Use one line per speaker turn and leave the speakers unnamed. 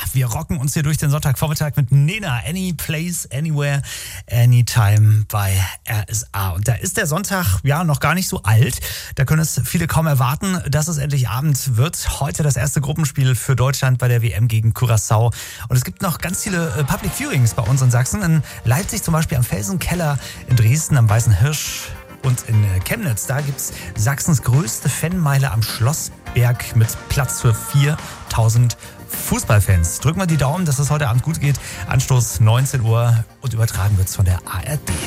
wir rocken uns hier durch den Sonntagvormittag mit Nena. Any Place, Anywhere, Anytime bei RSA. Und da ist der Sonntag ja noch gar nicht so alt. Da können es viele kaum erwarten, dass es endlich Abend wird. Heute das erste Gruppenspiel für Deutschland bei der WM gegen Curaçao. Und es gibt noch ganz viele Public Viewings bei uns in Sachsen. In Leipzig zum Beispiel am Felsenkeller, in Dresden am Weißen Hirsch. Und in Chemnitz, da gibt's Sachsens größte Fanmeile am Schlossberg mit Platz für 4000 Fußballfans. Drücken wir die Daumen, dass es heute Abend gut geht. Anstoß 19 Uhr und übertragen wird's von der ARD.